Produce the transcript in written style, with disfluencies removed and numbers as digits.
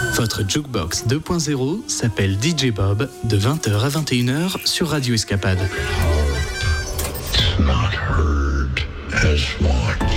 Votre Jukebox 2.0 s'appelle DJ Bob de 20h à 21h sur Radio Escapade. It's not heard as much.